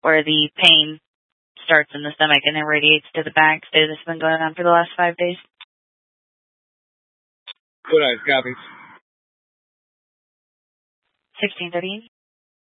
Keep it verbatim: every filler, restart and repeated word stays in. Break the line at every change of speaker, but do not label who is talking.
where the pain starts in the stomach and then radiates to the back. So this has been going on for the last five days.
Good eyes, copy.
sixteen thirty.